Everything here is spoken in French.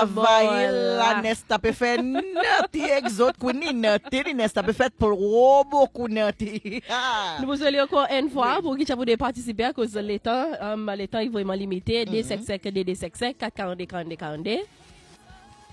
travail la nesta peut faire nati exote kuni nati ni nesta peut faire pour beaucoup nati. Nous vous allons encore une fois pour qui vous participer à cause de l'état. L'état est vraiment limité. Des sexes, des sexes, 4 42 42 42.